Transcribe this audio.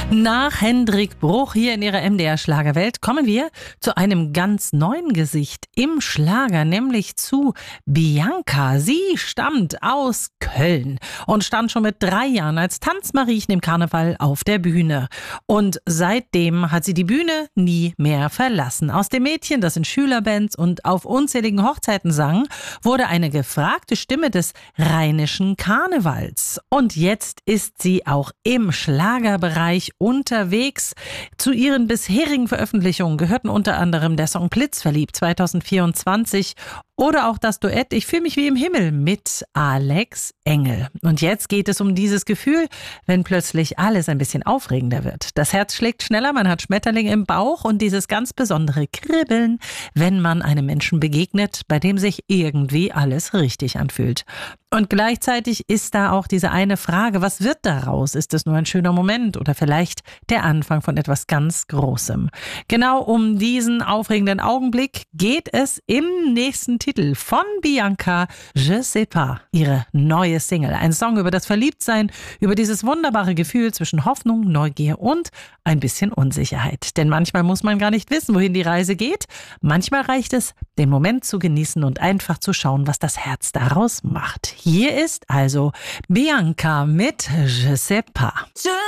Nach Hendrik Bruch hier in ihrer MDR Schlagerwelt kommen wir zu einem ganz neuen Gesicht im Schlager, nämlich zu Bianca. Sie stammt aus Köln und stand schon mit 3 Jahren als Tanzmariechen im Karneval auf der Bühne. Und seitdem hat sie die Bühne nie mehr verlassen. Aus dem Mädchen, das in Schülerbands und auf unzähligen Hochzeiten sang, wurde eine gefragte Stimme des rheinischen Karnevals. Und jetzt ist sie auch im Schlagerbereich unterwegs. Zu ihren bisherigen Veröffentlichungen gehörten unter anderem der Song Blitzverliebt 2024 oder auch das Duett Ich fühle mich wie im Himmel mit Alex Engel. Und jetzt geht es um dieses Gefühl, wenn plötzlich alles ein bisschen aufregender wird. Das Herz schlägt schneller, man hat Schmetterlinge im Bauch und dieses ganz besondere Kribbeln, wenn man einem Menschen begegnet, bei dem sich irgendwie alles richtig anfühlt. Und gleichzeitig ist da auch diese eine Frage, was wird daraus? Ist es nur ein schöner Moment oder vielleicht der Anfang von etwas ganz Großem? Genau um diesen aufregenden Augenblick geht es im nächsten Titel von Bianca, Je sais pas, ihre neue Single. Ein Song über das Verliebtsein, über dieses wunderbare Gefühl zwischen Hoffnung, Neugier und ein bisschen Unsicherheit. Denn manchmal muss man gar nicht wissen, wohin die Reise geht. Manchmal reicht es, den Moment zu genießen und einfach zu schauen, was das Herz daraus macht. Hier ist also Bianca mit Je sais pas.